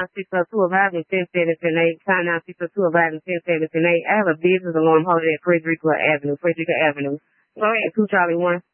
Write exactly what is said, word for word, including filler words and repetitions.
six oh two Avenue, ten seventeen eight. Time nine six oh two Avenue, ten seventeen eight. I have a business alarm holder at Frederica Avenue, Frederica Avenue. Go ahead, two Charlie one.